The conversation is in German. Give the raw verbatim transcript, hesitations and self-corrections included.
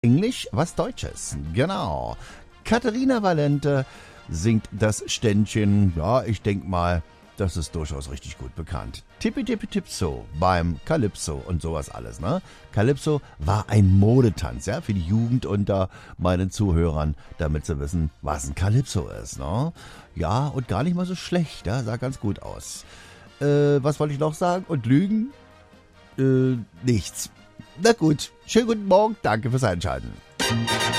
Englisch, was Deutsches. Genau. Katharina Valente singt das Ständchen. Ja, ich denke mal, das ist durchaus richtig gut bekannt. Tippi Tippi Tipso beim Calypso und sowas alles, ne? Calypso war ein Modetanz, ja, für die Jugend unter meinen Zuhörern, damit sie wissen, was ein Calypso ist, ne? Ja, und gar nicht mal so schlecht, ja, sah ganz gut aus. Äh, was wollte ich noch sagen? Und lügen? Äh, nichts. Na gut, schönen guten Morgen, danke fürs Einschalten.